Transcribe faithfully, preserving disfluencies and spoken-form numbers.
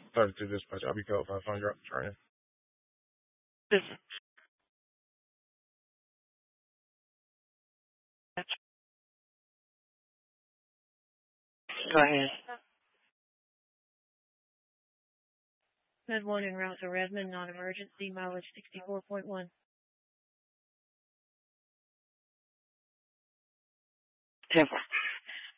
thirty-two dispatch. I'll be code five hundred. Drop the train. Dispatch. Go ahead. Med one en route to Redmond, non-emergency, mileage sixty-four point one. ten four.